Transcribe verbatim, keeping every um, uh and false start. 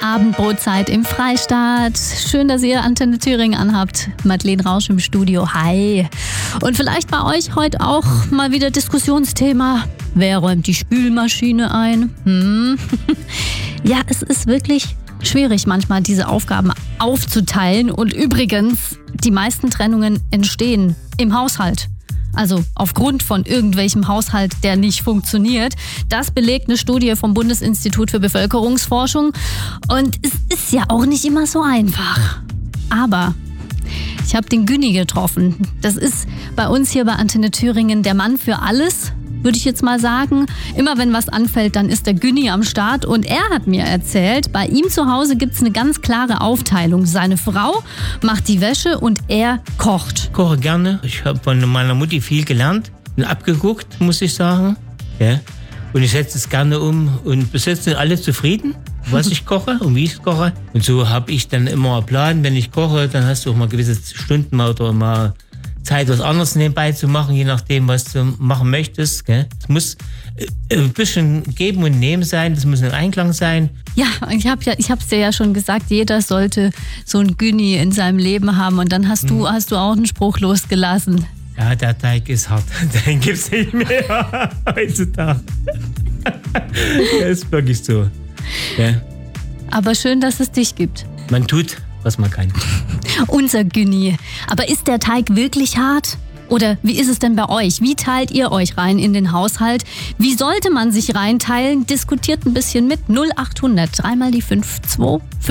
Abendbrotzeit im Freistaat. Schön, dass ihr Antenne Thüringen anhabt. Madeleine Rausch im Studio. Hi. Und vielleicht bei euch heute auch mal wieder Diskussionsthema. Wer räumt die Spülmaschine ein? Hm. Ja, es ist wirklich schwierig manchmal, diese Aufgaben aufzuteilen. Und übrigens, die meisten Trennungen entstehen im Haushalt. Also aufgrund von irgendwelchem Haushalt, der nicht funktioniert. Das belegt eine Studie vom Bundesinstitut für Bevölkerungsforschung. Und es ist ja auch nicht immer so einfach. Aber ich habe den Günni getroffen. Das ist bei uns hier bei Antenne Thüringen der Mann für alles, würde ich jetzt mal sagen. Immer wenn was anfällt, dann ist der Günni am Start. Und er hat mir erzählt, bei ihm zu Hause gibt es eine ganz klare Aufteilung. Seine Frau macht die Wäsche und er kocht. Ich koche gerne. Ich habe von meiner Mutti viel gelernt und abgeguckt, muss ich sagen. Ja. Und ich setze es gerne um und bis jetzt sind alle zufrieden, was ich koche und wie ich koche. Und so habe ich dann immer einen Plan. Wenn ich koche, dann hast du auch mal gewisse Stunden mal oder mal Zeit, was anderes nebenbei zu machen, je nachdem, was du machen möchtest. Gell? Es muss ein bisschen geben und nehmen sein, das muss ein Einklang sein. Ja, ich habe ja, ich habe es dir ja schon gesagt, jeder sollte so einen Günni in seinem Leben haben. Und dann hast du, hm. hast du auch einen Spruch losgelassen. Ja, der Teig ist hart. Den gibt es nicht mehr heutzutage. Das ist wirklich so. Ja. Aber schön, dass es dich gibt. Man tut, was man kann. Unser Günni. Aber ist der Teig wirklich hart? Oder wie ist es denn bei euch? Wie teilt ihr euch rein in den Haushalt? Wie sollte man sich reinteilen? Diskutiert ein bisschen mit. null acht hundert, dreimal die fünf zwei.